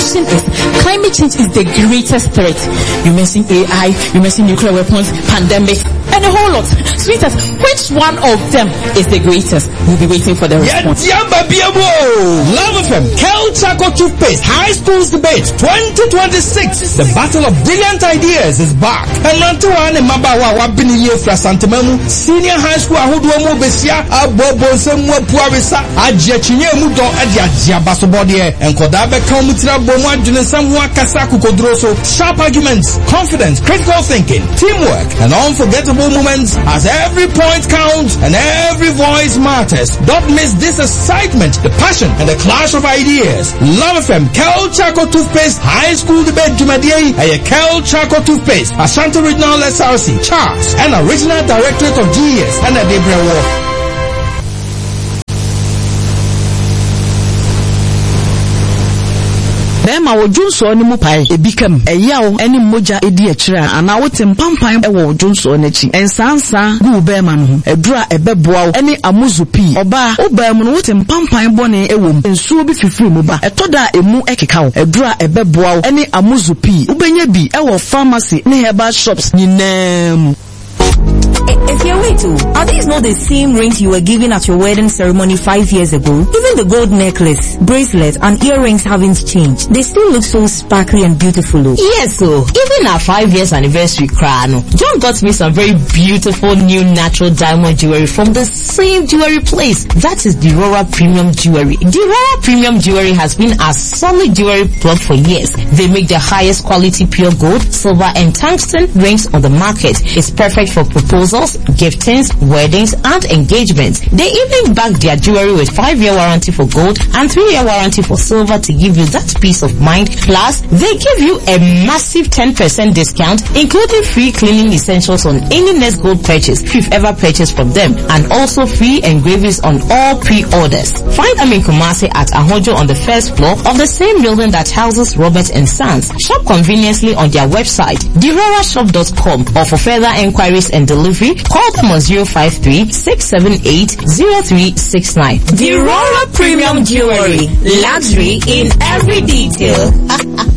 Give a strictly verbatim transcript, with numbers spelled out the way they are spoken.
question is, climate change is the greatest threat. You mentioned A I, you mentioned nuclear weapons, pandemic, and a whole lot. Sweetheart, which one of them is the greatest? We'll be waiting for the response. Yeah, yeah, Love F M, Kel Chaco Toothpaste, High Schools Debate twenty twenty-six. The Battle of Brilliant Ideas is back. And Nantuan and Mabawa Wabini Yefra Santamemu, Senior High School Ahuduomo Besia, Abobo Semwa Puarisa, Ajachinye Mudo Adia Jiabasobodie, and Kodabe Kamutra Bomwa Junesamwa Kasaku Kodroso, sharp arguments, confidence, critical thinking, teamwork, and unforgettable moments as every point counts and every voice matters. Don't miss this excitement, the passion, and the clash of ideas. Love F M, Kel Chaco Toothpaste, High School Debate Jumadier, and Kel Chaco Toothpaste, Ashanti Regional S R C, Charles, and Original Directorate of G S, and a Debra War. Bema wo junso ni mu pai ebikam eyawo eni moja edi akira ana wote mpampan e wo junso n'achi ensansa gu bema no edura ebeboa eni amuzupi oba oba mu no wote mpampan bone ewom ensuo bi fifiri mu ba etoda emu ekeka edura ebeboa eni amuzupi ubenya bi e wo pharmacy ne herbal shops nyinam. If you're way too, are these not the same rings you were given at your wedding ceremony five years ago? Even the gold necklace, bracelet, and earrings haven't changed. They still look so sparkly and beautiful. Though. Yes, so even our five years anniversary crown, John got me some very beautiful new natural diamond jewelry from the same jewelry place. That is Derora Premium Jewelry. Derora Premium Jewelry has been a solid jewelry plug for years. They make the highest quality pure gold, silver, and tungsten rings on the market. It's perfect for proposals, giftings, weddings, and engagements. They even back their jewelry with five-year warranty for gold and three-year warranty for silver to give you that peace of mind. Plus, they give you a massive ten percent discount, including free cleaning essentials on any next gold purchase if you've ever purchased from them, and also free engravings on all pre-orders. Find them in Kumasi at Ahojo on the first floor of the same building that houses Robert and Sons. Shop conveniently on their website, derora shop dot com, or for further enquiries and delivery, call them on zero five three, six seven eight, zero three six nine. Derora Premium Jewelry. Luxury in every detail.